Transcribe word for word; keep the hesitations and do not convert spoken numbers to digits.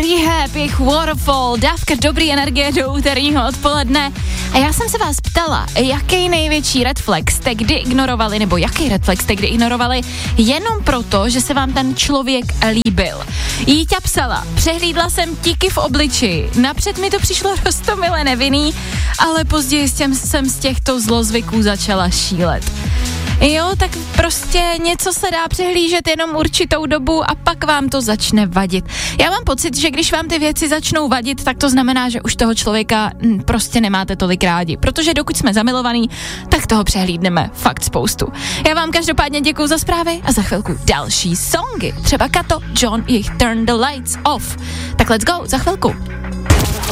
Rehab, jejich Waterfall, dávka dobrý energie do úterního odpoledne. A já jsem se vás ptala, jaký největší red flag jste kdy ignorovali, nebo jaký red flag jste kdy ignorovali, jenom proto, že se vám ten člověk líbil. Jíťa psala, přehlídla jsem tíky v obliči, napřed mi to přišlo roztomile nevinný, ale později jsem z těchto zlozvyků začala šílet. Jo, tak prostě něco se dá přehlížet jenom určitou dobu a pak vám to začne vadit. Já mám pocit, že když vám ty věci začnou vadit, tak to znamená, že už toho člověka m, prostě nemáte tolik rádi, protože dokud jsme zamilovaní, tak toho přehlídneme fakt spoustu. Já vám každopádně děkuju za zprávy a za chvilku další songy. Třeba Kato, John, jejich Turn the Lights Off. Tak let's go, za chvilku.